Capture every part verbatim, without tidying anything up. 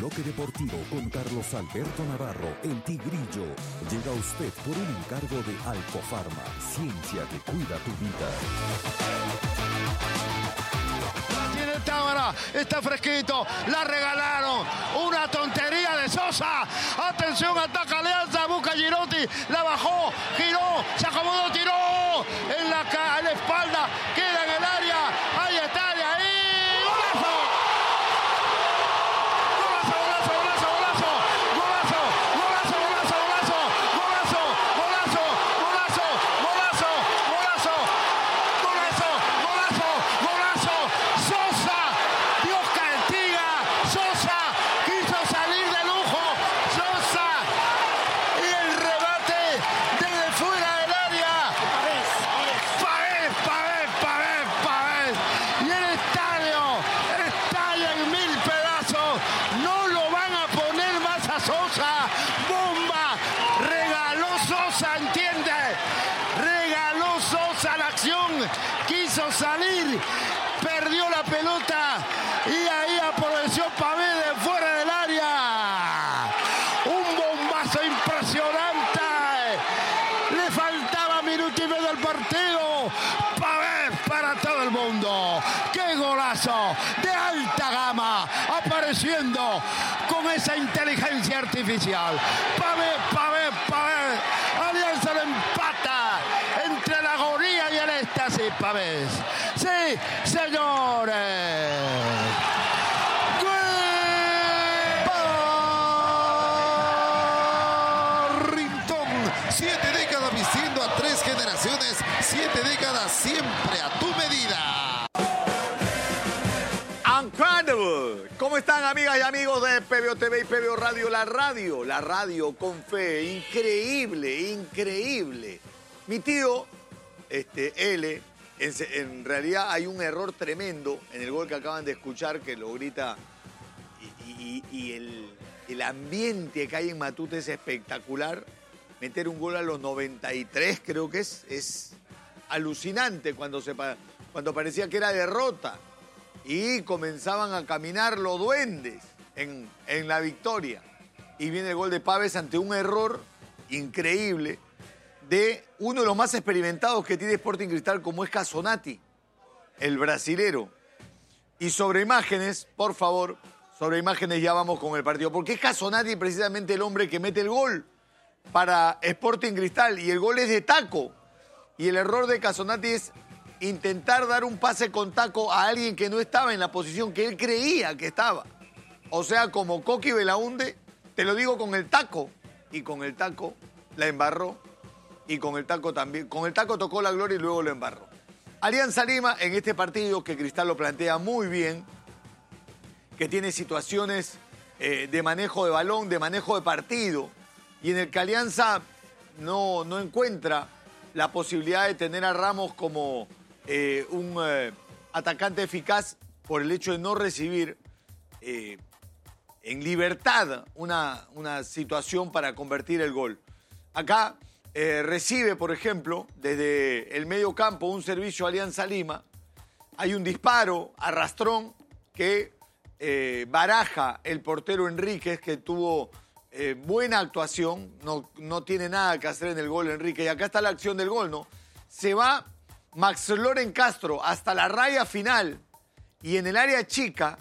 Bloque Deportivo con Carlos Alberto Navarro, el Tigrillo. Llega a usted por un encargo de Alcofarma, ciencia que cuida tu vida. Tiene el Tábara, está fresquito, la regalaron, una tontería de Sosa. Atención, ataca Alianza, busca Girotti, la bajó, giró, se acomodó, tiró en la, en la espalda, queda en el área, ahí está, de ahí. Quiso salir, perdió la pelota y ahí aprovechó Pavé de fuera del área. Un bombazo impresionante. Le faltaba minuto y medio al partido. Pavé para todo el mundo. ¡Qué golazo! De alta gama, apareciendo con esa inteligencia artificial. Pavé, Pavé, Pavé. Alianza lo empata entre la agonía y el éxtasis, Pavés. Sí, señores. Barrington, siete décadas vistiendo a tres generaciones, siete décadas siempre a tu medida. Incredible. ¿Cómo están, amigas y amigos de P B O T V y P B O Radio? La radio, la radio con fe. Increíble, increíble. Mi tío, este, L, en, en realidad hay un error tremendo en el gol que acaban de escuchar, que lo grita, y, y, y el, el ambiente que hay en Matute es espectacular. Meter un gol a los noventa y tres creo que es, es alucinante cuando, se, cuando parecía que era derrota. Y comenzaban a caminar los duendes en, en la victoria. Y viene el gol de Pavés ante un error increíble de uno de los más experimentados que tiene Sporting Cristal, como es Casonati, el brasilero. Y sobre imágenes, por favor, sobre imágenes ya vamos con el partido. Porque es Casonati precisamente el hombre que mete el gol para Sporting Cristal. Y el gol es de taco. Y el error de Casonati es intentar dar un pase con taco a alguien que no estaba en la posición que él creía que estaba. O sea, como Coqui Belaunde, te lo digo con el taco. Y con el taco la embarró. Y con el taco también. Con el taco tocó la gloria y luego lo embarró. Alianza Lima en este partido, que Cristal lo plantea muy bien, que tiene situaciones eh, de manejo de balón, de manejo de partido, y en el que Alianza no, no encuentra la posibilidad de tener a Ramos como Eh, un eh, atacante eficaz por el hecho de no recibir eh, en libertad una, una situación para convertir el gol. Acá eh, recibe, por ejemplo, desde el medio campo un servicio a Alianza Lima. Hay un disparo a rastrón que eh, baraja el portero Enríquez, que tuvo eh, buena actuación. No, no tiene nada que hacer en el gol Enrique. Y acá está la acción del gol, ¿no? Se va Max Loren Castro hasta la raya final y en el área chica,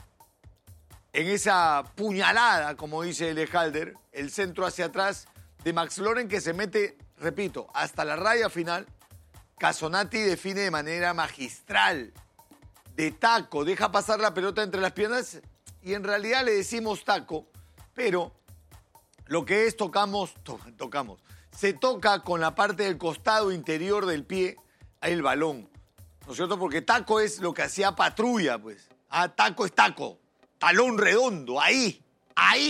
en esa puñalada, como dice Lejalder, el centro hacia atrás de Max Loren, que se mete, repito, hasta la raya final. Casonati define de manera magistral, de taco, deja pasar la pelota entre las piernas y en realidad le decimos taco, pero lo que es tocamos, to, tocamos, se toca con la parte del costado interior del pie el balón, ¿no es cierto? Porque taco es lo que hacía Patrulla, pues. Ah, taco es taco, talón redondo, ahí, ahí.